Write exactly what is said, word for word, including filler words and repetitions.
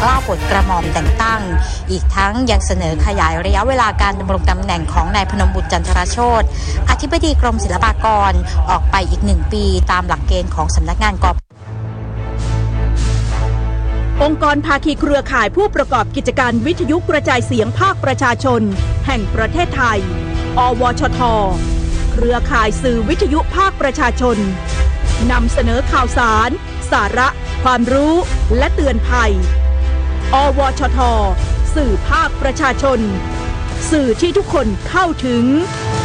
เกล้าโปรดกระหม่อมแต่งตั้งอีกทั้งยังเสนอขยายระยะเวลาการดำรงตำแหน่งของนายพนมบุตรจันทรโชติอธิบดีกรมศิลปากรออกไปอีกหนึ่งปีตามหลักเกณฑ์ของสำนักงานกป. องค์กรภาคีเครือข่ายผู้ประกอบกิจการวิทยุกระจายเสียงภาคประชาชนแห่งประเทศไทยอวชท.เครือข่ายสื่อวิทยุภาคประชาชนนำเสนอข่าวสารสาระความรู้และเตือนภัยอวชท.สื่อภาคประชาชนสื่อที่ทุกคนเข้าถึง